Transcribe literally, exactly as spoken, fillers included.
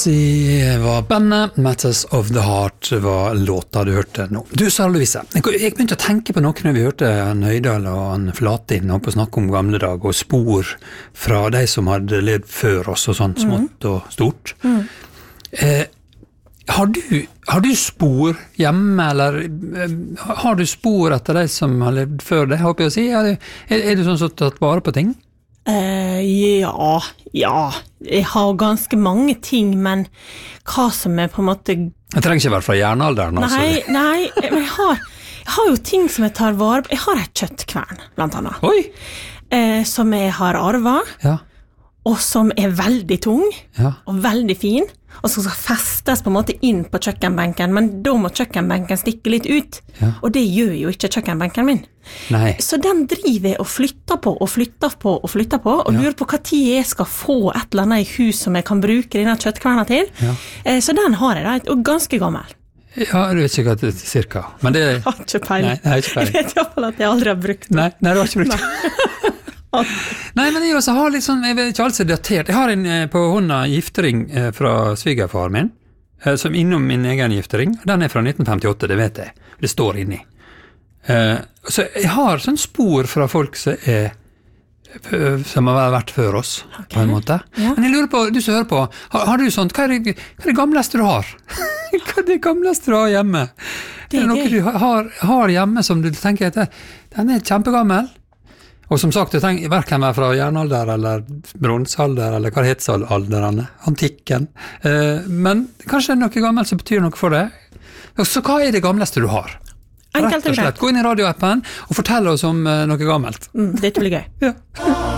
Lucy var bandet, Matters of the Heart var låta du hørte nå. Du, Sara Louise, jeg begynte å tenke på noe når vi hørte Nøydal og han Flatin på å snakke om gamle dag, og spor fra de som hadde levd før oss, og sånn smått mm. og stort. Mm. Eh, har, du, har du spor hjemme, eller eh, har du spor etter de som har levd før det, håper jeg å si? Er, er, er du sånn som tatt vare på ting? Uh, ja, ja, jeg har ganske mange ting, men hva som er på en måte... Jeg trenger ikke være fra jernalderen, altså. Nei, nei, men jeg har, jeg har jo ting som jeg tar vare på. Jeg har et kjøttkvern, blant annet. Oi! Uh, som jeg har arvet, ja. Og som er veldig tung, ja. Og veldig fin, og som skal festes på en måte inn på kjøkkenbenken, men da må kjøkkenbenken stikke litt ut, ja. Og det gjør jo ikke kjøkkenbenken min. Nei. Så den driver jeg og flytter på, og flytter på, og flytter på, og ja. Lurer på hva tid jeg skal få et eller annet i hus som jeg kan bruke denne kjøttkverna til. Ja. Så den har jeg da, og ganske gammel. Ja, du vet ikke hva det er cirka, men det... Jeg har ikke peiling. Nei, jeg har ikke peiling. Jeg vet i hvert fall at jeg aldri har brukt det. Nei, nei, du har ikke brukt det. Nei, men jeg også har litt sånn, jeg vet ikke alt er datert. Jeg har en på hånda giftering fra svigerfar min, som innom min egen giftering. Den er fra nitten femtiåtte, det vet jeg. Det står inni. Så jeg har sånn spor fra folk som er som har vært før oss, okay. På en måte. Ja. Men jeg lurer på, du som hører på, har, har du sånt, hva er, det, hva er det gamleste du har? Hva er det gamleste du har hjemme? Det er, er det noe du har, har hjemme som du tenker at den er kjempegammel? Og som sagt, du tenker hverken være fra jernalder eller bronsalder eller hva heter alderen, antikken. Eh, men kanskje noe gammelt som betyr noe for deg. Så hva er det gamleste du har? Rett og slett, gå inn i radioappen og fortell oss om noe gammelt. Mm, det blir gøy. Ja.